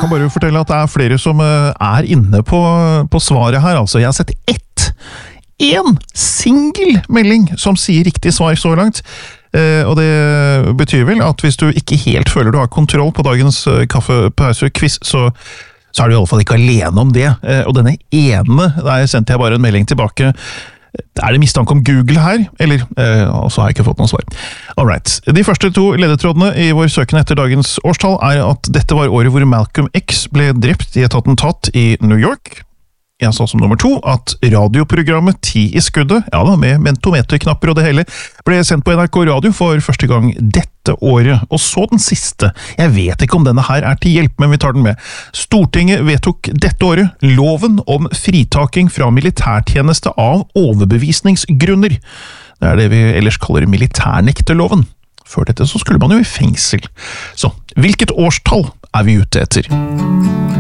Jeg kan bare fortelle at det flere som inne på svaret her. Altså, jeg har sett en single melding som sier riktig svar så langt. Og det betyr vel at hvis du ikke helt føler du har kontroll på dagens kaffepauser-quiz, så er du i alle fall ikke alene om det. Og denne ene, der sendte jeg bare en melding tilbake. Det mistanke om Google her? Eller, så har jeg ikke fått noen svar. Alright. De første 2 ledetrådene i vår søken etter dagens årstall at dette var året hvor Malcolm X ble drept i et attentat i New York. Jeg sa som nummer 2 at radioprogrammet 10 i skuddet, ja da, med mentometerknapper og det hele, ble sendt på NRK Radio for første gang dette året. Og så den siste. Jeg vet ikke om denne her til hjelp, men vi tar den med. Stortinget vedtok dette året loven om fritaking fra militærtjeneste av overbevisningsgrunner. Det det vi ellers kaller militærnekterloven. Før dette så skulle man jo i fengsel. Så, hvilket årstall vi ute etter?